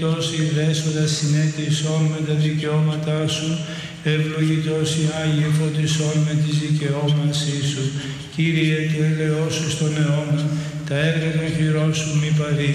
Ευλογητός η δέσποτα συνέτησόν με τα δικαιώματά σου, ευλογητός η Άγιε φωτισόν με τις δικαιώμασή σου. Κύριε του ελεός σου στον αιώνα, τα έργα των χειρών σου μη παρή.